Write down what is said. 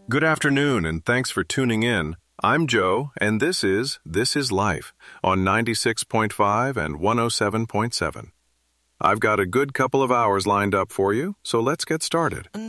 Good afternoon, and thanks for tuning in. I'm Joe, and This is Life on 96.5 and 107.7. I've got a good couple of hours lined up for you, so let's get started.